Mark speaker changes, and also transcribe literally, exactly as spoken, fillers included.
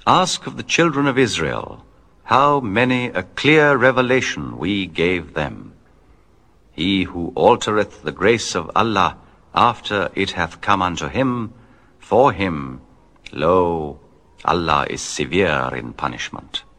Speaker 1: Ask of the children of Israel, how many a clear revelation we gave them. He who altereth the grace of Allah after it hath come unto him, for him, lo, Allah is severe in punishment.